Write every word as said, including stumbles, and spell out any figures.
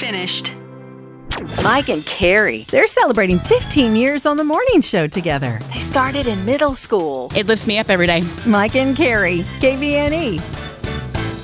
finished. Mike and Carrie, they're celebrating fifteen years on the morning show together. They started in middle school. It lifts me up every day. Mike and Carrie, K V N E.